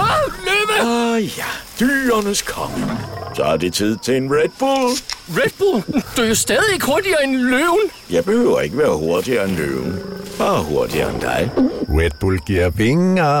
Løve! Ja, dyrenes konge. Så er det tid til en Red Bull. Red Bull? Du er jo stadig ikke hurtigere end løven. Jeg behøver ikke være hurtigere end løven. Bare hurtigere end dig. Red Bull giver vinger.